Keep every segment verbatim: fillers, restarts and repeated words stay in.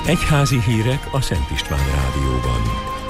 Egyházi hírek a Szent István Rádióban.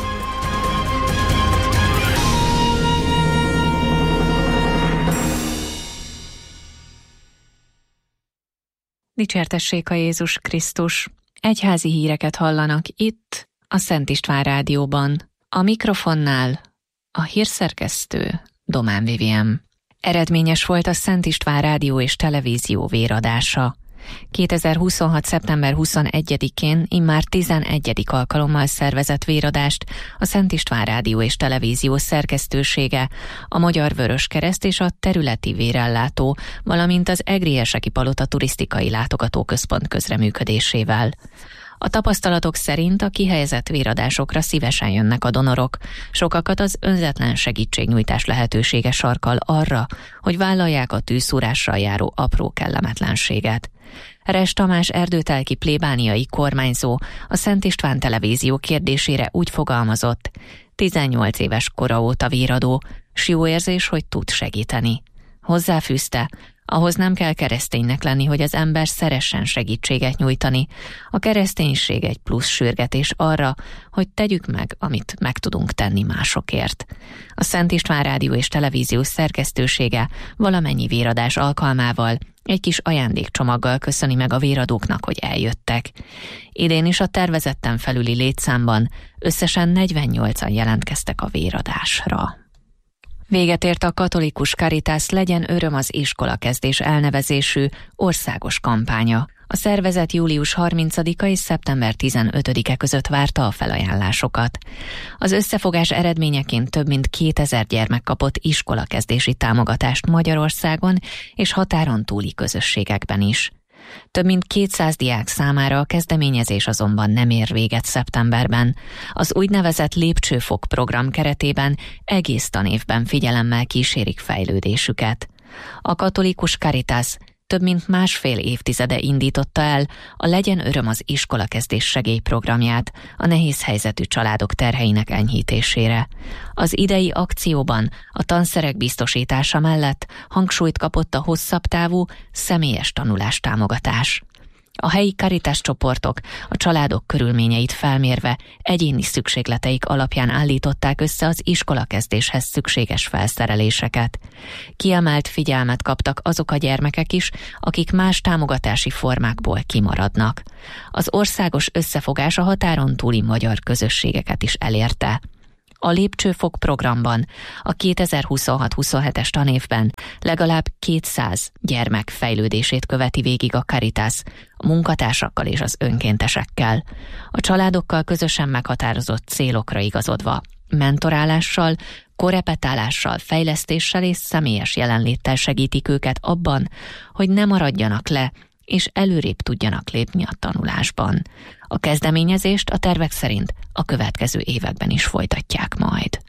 Dicsértessék a Jézus Krisztus! Egyházi híreket hallanak itt, a Szent István Rádióban. A mikrofonnál a hírszerkesztő Domán Vivien. Eredményes volt a Szent István Rádió és Televízió véradása. kétezer-huszonhat. szeptember huszonegyedikén immár tizenegyedik alkalommal szervezett véradást a Szent István Rádió és Televízió szerkesztősége, a Magyar Vöröskereszt és a területi vérellátó, valamint az Egrieseki Palota turisztikai látogatóközpont közreműködésével. A tapasztalatok szerint a kihelyezett véradásokra szívesen jönnek a donorok, sokakat az önzetlen segítségnyújtás lehetősége sarkal arra, hogy vállalják a tűzszúrással járó apró kellemetlenséget. Res Tamás erdőtelki plébániai kormányzó a Szent István Televízió kérdésére úgy fogalmazott: tizennyolc éves kora óta véradó, s jó érzés, hogy tud segíteni. Hozzáfűzte: ahhoz nem kell kereszténynek lenni, hogy az ember szeressen segítséget nyújtani. A kereszténység egy plusz sürgetés arra, hogy tegyük meg, amit meg tudunk tenni másokért. A Szent István Rádió és Televízió szerkesztősége valamennyi véradás alkalmával egy kis ajándékcsomaggal köszöni meg a véradóknak, hogy eljöttek. Idén is a tervezetten felüli létszámban összesen negyvennyolcan jelentkeztek a véradásra. Véget ért a katolikus Caritas Legyen öröm az iskolakezdés elnevezésű országos kampánya. A szervezet július harmincadika és szeptember tizenötödike között várta a felajánlásokat. Az összefogás eredményeként több mint kétezer gyermek kapott iskolakezdési támogatást Magyarországon és határon túli közösségekben is. Több mint kétszáz diák számára a kezdeményezés azonban nem ér véget szeptemberben. Az úgynevezett lépcsőfok program keretében egész tanévben figyelemmel kísérik fejlődésüket. A katolikus Caritas több mint másfél évtizede indította el a Legyen öröm az iskolakezdés segélyprogramját a nehéz helyzetű családok terheinek enyhítésére. Az idei akcióban a tanszerek biztosítása mellett hangsúlyt kapott a hosszabb távú, személyes tanulás támogatás. A helyi Caritas csoportok a családok körülményeit felmérve egyéni szükségleteik alapján állították össze az iskolakezdéshez szükséges felszereléseket. Kiemelt figyelmet kaptak azok a gyermekek is, akik más támogatási formákból kimaradnak. Az országos összefogás a határon túli magyar közösségeket is elérte. A lépcsőfok programban a kétezer-huszonhat-huszonhetes tanévben legalább kétszáz gyermek fejlődését követi végig a Caritas, a munkatársakkal és az önkéntesekkel. A családokkal közösen meghatározott célokra igazodva, mentorálással, korepetálással, fejlesztéssel és személyes jelenléttel segítik őket abban, hogy ne maradjanak le, és előrébb tudjanak lépni a tanulásban. A kezdeményezést a tervek szerint a következő években is folytatják majd.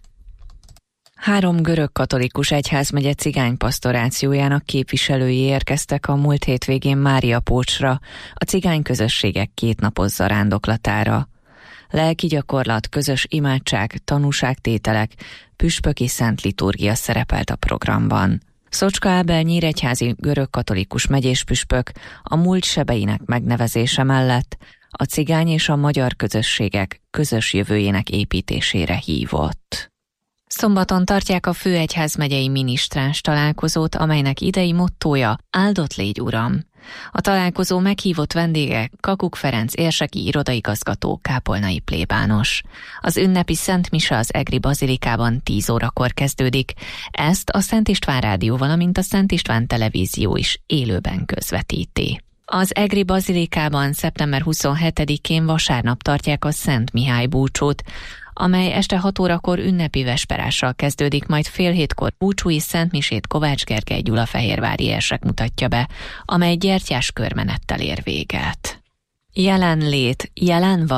Három görög katolikus egyházmegye cigánypasztorációjának képviselői érkeztek a múlt hétvégén Máriapócsra, a cigány közösségek kétnapos zarándoklatára. Lelki gyakorlat, közös imádság, tanúságtételek, püspöki szent liturgia szerepelt a programban. Szocska Ábel nyíregyházi görög katolikus megyéspüspök a múlt sebeinek megnevezése mellett a cigány és a magyar közösségek közös jövőjének építésére hívott. Szombaton tartják a főegyházmegyei minisztráns találkozót, amelynek idei mottója Áldott légy Uram. A találkozó meghívott vendége Kakuk Ferenc érseki irodaigazgató, kápolnai plébános. Az ünnepi Szent Mise az Egri Bazilikában tíz órakor kezdődik. Ezt a Szent István Rádió, valamint a Szent István Televízió is élőben közvetíti. Az Egri Bazilikában szeptember huszonhetedikén vasárnap tartják a Szent Mihály búcsót, amely este hat órakor ünnepi vesperással kezdődik, majd fél hétkor búcsúi szentmisét Kovács Gergely gyulafehérvári érsek mutatja be, amely gyertyás körmenettel ér véget. Jelenlét, jelen vagy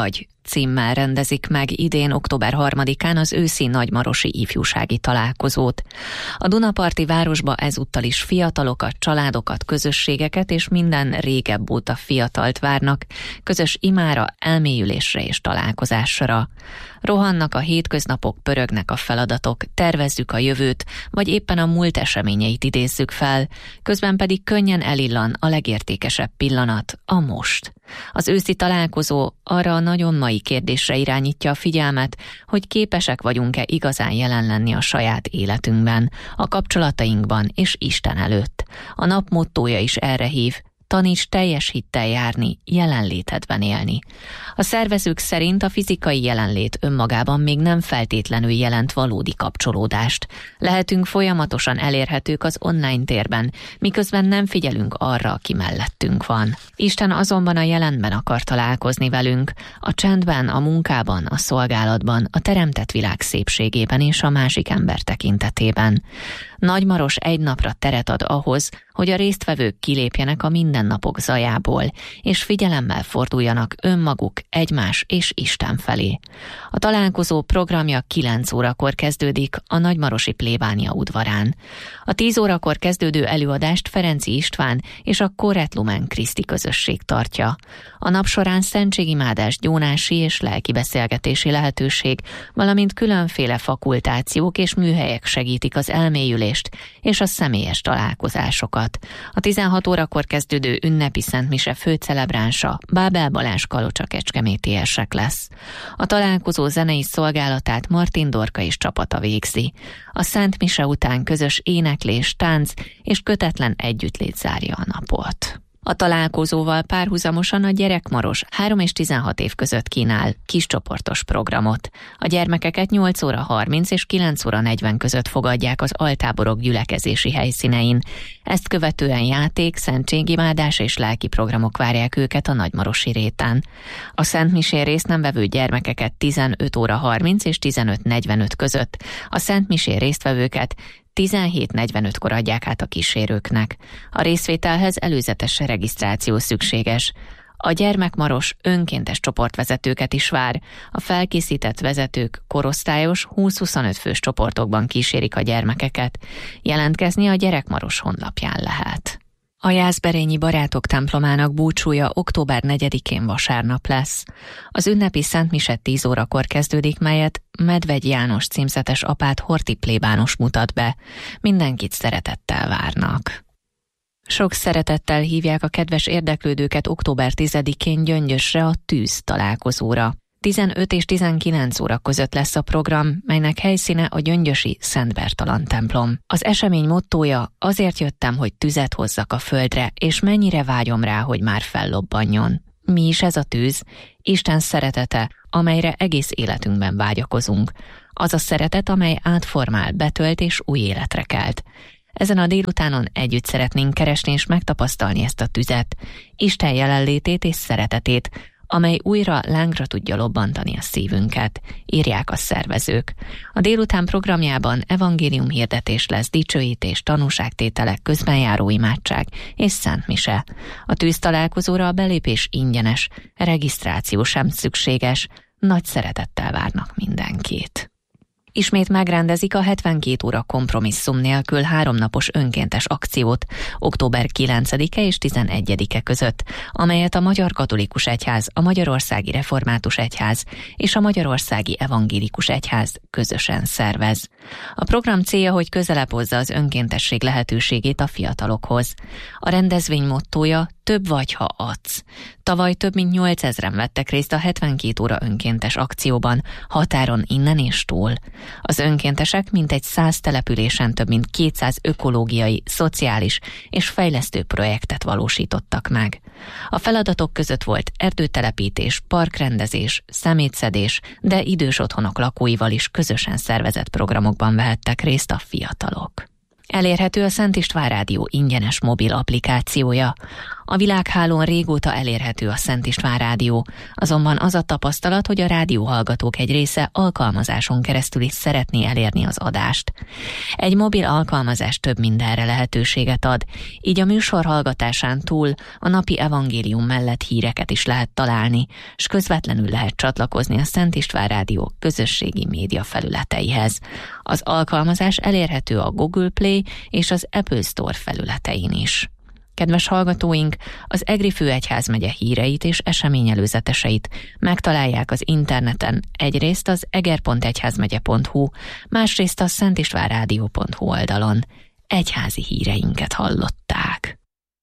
címmel rendezik meg idén október harmadikán az őszi nagymarosi ifjúsági találkozót. A Dunaparti városba ezúttal is fiatalokat, családokat, közösségeket és minden régebb óta fiatalt várnak, közös imára, elmélyülésre és találkozásra. Rohannak a hétköznapok, pörögnek a feladatok, tervezzük a jövőt, vagy éppen a múlt eseményeit idézzük fel, közben pedig könnyen elillan a legértékesebb pillanat, a most. Az őszi találkozó arra a nagyon mai kérdésre irányítja a figyelmet, hogy képesek vagyunk-e igazán jelen lenni a saját életünkben, a kapcsolatainkban és Isten előtt. A nap mottója is erre hív: taníts teljes hittel járni, jelenlétedben élni. A szervezők szerint a fizikai jelenlét önmagában még nem feltétlenül jelent valódi kapcsolódást. Lehetünk folyamatosan elérhetők az online térben, miközben nem figyelünk arra, aki mellettünk van. Isten azonban a jelenben akar találkozni velünk, a csendben, a munkában, a szolgálatban, a teremtett világ szépségében és a másik ember tekintetében. Nagymaros egy napra teret ad ahhoz, hogy a résztvevők kilépjenek a mindennapok zajából, és figyelemmel forduljanak önmaguk, egymás és Isten felé. A találkozó programja kilenc órakor kezdődik a nagymarosi plébánia udvarán. A tíz órakor kezdődő előadást Ferenczy István és a Coret Lumen Christi közösség tartja. A nap során szentségimádás, gyónási és lelki beszélgetési lehetőség, valamint különféle fakultációk és műhelyek segítik az elmélyülést és a személyes találkozásokat. A tizenhat órakor kezdődő ünnepi szentmise főcelebránsa Bábel Balázs Kalocsa kecskemétiesek lesz. A találkozó zenei szolgálatát Martin Dorka és csapata végzi. A szentmise után közös éneklés, tánc és kötetlen együttlét zárja a napot. A találkozóval párhuzamosan a Gyerekmaros három és tizenhat év között kínál kiscsoportos programot. A gyermekeket nyolc óra harminc és kilenc óra negyven között fogadják az altáborok gyülekezési helyszínein. Ezt követően játék, szentségimádás és lelki programok várják őket a nagymarosi réten. A szentmisén részt nem vevő gyermekeket tizenöt óra harminc és tizenöt negyvenöt között, a szentmisén résztvevőket tizenhét negyvenötkor adják át a kísérőknek. A részvételhez előzetes regisztráció szükséges. A Gyermekmaros önkéntes csoportvezetőket is vár. A felkészített vezetők korosztályos húsz-huszonöt fős csoportokban kísérik a gyermekeket. Jelentkezni a Gyerekmaros honlapján lehet. A Jászberényi Barátok templomának búcsúja október negyedikén vasárnap lesz. Az ünnepi szentmise tíz órakor kezdődik, melyet Medvegy János címzetes apát Horthy plébános mutat be. Mindenkit szeretettel várnak. Sok szeretettel hívják a kedves érdeklődőket október tizedikén Gyöngyösre a Tűz találkozóra. tizenöt és tizenkilenc óra között lesz a program, melynek helyszíne a gyöngyösi Szent Bertalan templom. Az esemény mottója: azért jöttem, hogy tüzet hozzak a földre, és mennyire vágyom rá, hogy már fellobbanjon. Mi is ez a tűz? Isten szeretete, amelyre egész életünkben vágyakozunk. Az a szeretet, amely átformál, betölt és új életre kelt. Ezen a délutánon együtt szeretnénk keresni és megtapasztalni ezt a tüzet, Isten jelenlétét és szeretetét, amely újra lángra tudja lobbantani a szívünket, írják a szervezők. A délután programjában evangéliumhirdetés lesz, dicsőítés, tanúságtételek, közbenjáró imádság és szentmise. A tűztalálkozóra a belépés ingyenes, regisztráció sem szükséges, nagy szeretettel várnak mindenkit. Ismét megrendezik a hetvenkét óra kompromisszum nélkül háromnapos önkéntes akciót október kilencedike és tizenegyedike között, amelyet a Magyar Katolikus Egyház, a Magyarországi Református Egyház és a Magyarországi Evangélikus Egyház közösen szervez. A program célja, hogy közelebb hozza az önkéntesség lehetőségét a fiatalokhoz. A rendezvény mottója: több vagy, ha adsz. Tavaly több mint nyolcezren vettek részt a hetvenkét óra önkéntes akcióban, határon innen és túl. Az önkéntesek mintegy száz településen több mint kétszáz ökológiai, szociális és fejlesztő projektet valósítottak meg. A feladatok között volt erdőtelepítés, parkrendezés, szemétszedés, de idős otthonok lakóival is közösen szervezett programokban vehettek részt a fiatalok. Elérhető a Szent István Rádió ingyenes mobil applikációja. A világhálón régóta elérhető a Szent István Rádió, azonban az a tapasztalat, hogy a rádióhallgatók egy része alkalmazáson keresztül is szeretné elérni az adást. Egy mobil alkalmazás több mindenre lehetőséget ad, így a műsor hallgatásán túl a napi evangélium mellett híreket is lehet találni, s közvetlenül lehet csatlakozni a Szent István Rádió közösségi média felületeihez. Az alkalmazás elérhető a Google Play és az Apple Store felületein is. Kedves hallgatóink, az Egri főegyházmegye híreit és eseményelőzeteseit megtalálják az interneten, egyrészt az eger pont egyházmegye pont hu, másrészt a szentistvánrádió pont hu oldalon. Egyházi híreinket hallották.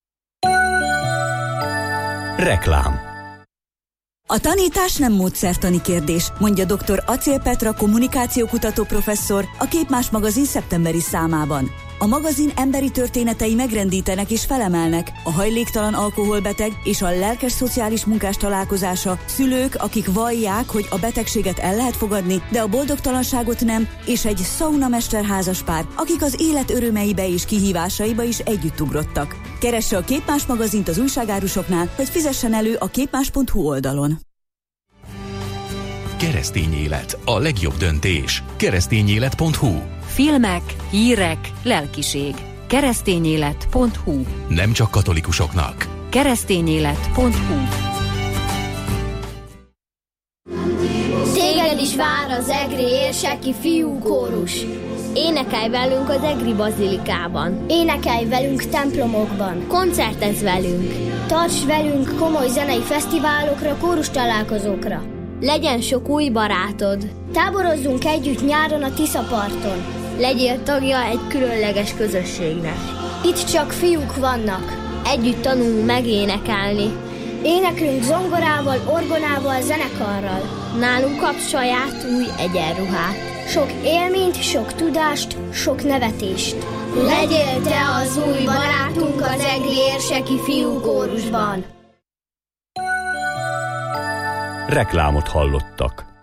Reklám. A tanítás nem módszertani kérdés, mondja dr. Acél Petra kommunikációkutató professzor a Képmás magazin szeptemberi számában. A magazin emberi történetei megrendítenek és felemelnek, a hajléktalan alkoholbeteg és a lelkes szociális munkás találkozása, szülők, akik vallják, hogy a betegséget el lehet fogadni, de a boldogtalanságot nem, és egy szaunamester házaspár, akik az élet örömeibe és kihívásaiba is együtt ugrottak. Keresse a Képmás magazint az újságárusoknál, vagy fizessen elő a képmás pont hu oldalon. Keresztény élet, a legjobb döntés. keresztényélet pont hu. Filmek, hírek, lelkiség. keresztényélet pont hu. Nem csak katolikusoknak. keresztényélet pont hu. Téged is vár az egri érseki fiúkórus. Énekelj velünk az egri bazilikában. Énekelj velünk templomokban. Koncertezz velünk. Tarts velünk komoly zenei fesztiválokra, kórus találkozókra. Legyen sok új barátod. Táborozzunk együtt nyáron a Tiszaparton. Legyél tagja egy különleges közösségnek. Itt csak fiúk vannak. Együtt tanulunk megénekelni. Éneklünk zongorával, orgonával, zenekarral. Nálunk kapsz saját új egyenruhát. Sok élményt, sok tudást, sok nevetést. Legyél te az új barátunk az egri érseki fiúkórusban. Reklámot hallottak.